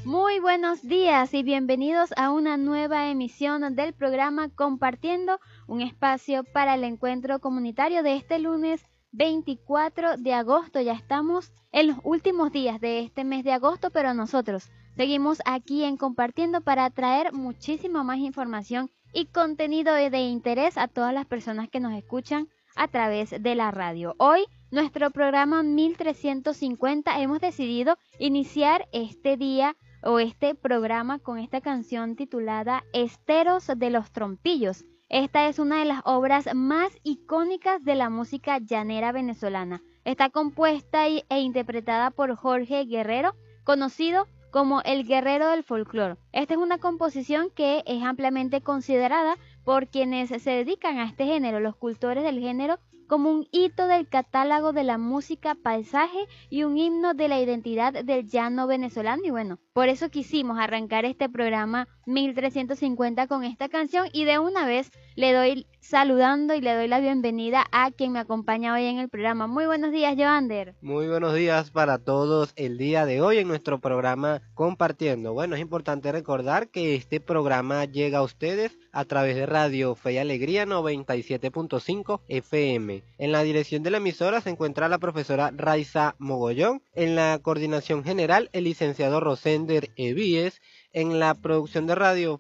Muy buenos días y bienvenidos a una nueva emisión del programa Compartiendo, un espacio para el encuentro comunitario de este lunes 24 de agosto. Ya estamos en los últimos días de este mes de agosto, pero nosotros seguimos aquí en Compartiendo para traer muchísima más información y contenido de interés a todas las personas que nos escuchan a través de la radio. Hoy, nuestro programa 1350, hemos decidido iniciar este día o este programa con esta canción titulada Esteros de los Trompillos. Esta es una de las obras más icónicas de la música llanera venezolana. Está compuesta e interpretada por Jorge Guerrero, conocido como el Guerrero del Folclore. Esta es una composición que es ampliamente considerada por quienes se dedican a este género, los cultores del género, como un hito del catálogo de la música paisaje y un himno de la identidad del llano venezolano. Y bueno, por eso quisimos arrancar este programa 1350 con esta canción y de una vez le doy saludando y le doy la bienvenida a quien me acompaña hoy en el programa. Muy buenos días, Joander. Muy buenos días para todos el día de hoy en nuestro programa Compartiendo. Bueno, es importante recordar que este programa llega a ustedes a través de Radio Fe y Alegría 97.5 FM. En la dirección de la emisora se encuentra la profesora Raiza Mogollón, en la coordinación general el licenciado Rosender Evíes, en la producción de Radio